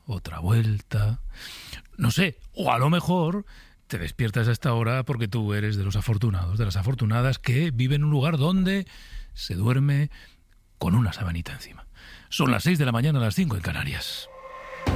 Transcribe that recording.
otra vuelta. No sé, o a lo mejor te despiertas a esta hora porque tú eres de los afortunados, de las afortunadas que viven en un lugar donde se duerme con una sabanita encima. Son las 6 de la mañana, las 5 en Canarias.